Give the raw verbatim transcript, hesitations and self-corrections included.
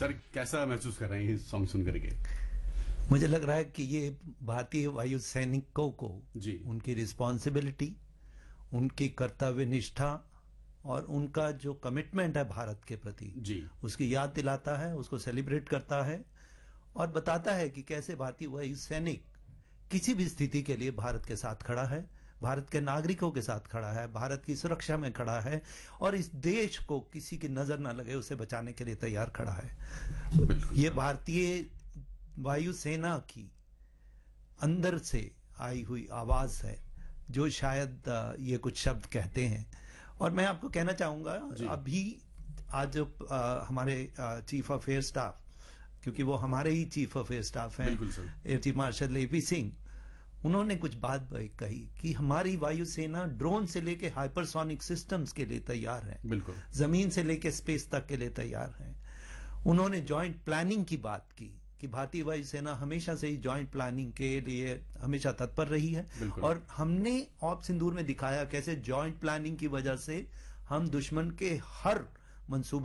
Sir कैसा महसूस कर रहे हैं ये सॉन्ग सुन करके? मुझे लग रहा है कि ये भारतीय वायु सैनिकों को जी उनकी रिस्पॉन्सिबिलिटी, उनकी कर्तव्य निष्ठा और उनका जो कमिटमेंट है भारत के प्रति जी उसकी याद दिलाता है, उसको सेलिब्रेट करता है और बताता है कि कैसे भारतीय वायु सैनिक किसी भी स्थिति के लिए भारत के साथ खड़ा है, भारत के नागरिकों के साथ खड़ा है, भारत की सुरक्षा में खड़ा है और इस देश को किसी की नजर ना लगे उसे बचाने के लिए तैयार खड़ा है। ये भारतीय वायुसेना की अंदर से आई हुई आवाज है जो शायद ये कुछ शब्द कहते हैं। और मैं आपको कहना चाहूंगा अभी आज जो हमारे चीफ ऑफ एयर स्टाफ, क्योंकि वो हमारे ही चीफ ऑफ एयर स्टाफ हैं, air chief marshal A P Singh, उन्होंने कुछ बात कही कि हमारी वायुसेना ड्रोन से लेके हाइपरसोनिक सिस्टम्स के लिए तैयार है, बिल्कुल जमीन से लेके स्पेस तक के लिए तैयार है। उन्होंने जॉइंट प्लानिंग की बात की कि भारतीय वायुसेना हमेशा से ही जॉइंट प्लानिंग के लिए हमेशा तत्पर रही है और हमने ऑप सिंदूर में दिखाया कैसे जॉइंट प्लानिंग की वजह से हम दुश्मन के हर मंसूबे